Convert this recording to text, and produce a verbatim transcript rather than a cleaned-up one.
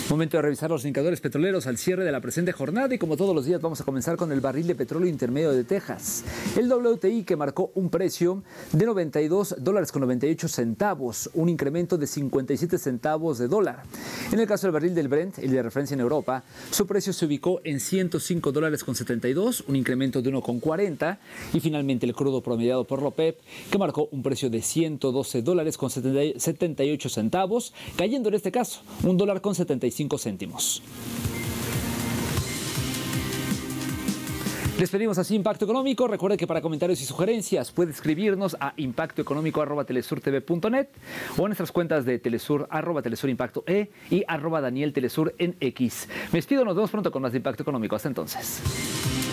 Momento de revisar los indicadores petroleros al cierre de la presente jornada y como todos los días vamos a comenzar con el barril de petróleo intermedio de Texas. El W T I que marcó un precio de noventa y dos dólares con noventa y ocho centavos, un incremento de cincuenta y siete centavos de dólar. En el caso del barril del Brent, el de referencia en Europa, su precio se ubicó en ciento cinco dólares con setenta y dos, un incremento de uno con cuarenta. Y finalmente el crudo promediado por la OPEP que marcó un precio de ciento doce dólares con setenta y ocho centavos, cayendo en este caso un dólar con setenta y cinco céntimos. Les pedimos así Impacto Económico. Recuerde que para comentarios y sugerencias puede escribirnos a impactoeconómico arroba telesurtv punto net o en nuestras cuentas de Telesur, arroba Telesur Impacto E y arroba Daniel Telesur en X. Me despido, nos vemos pronto con más de Impacto Económico. Hasta entonces.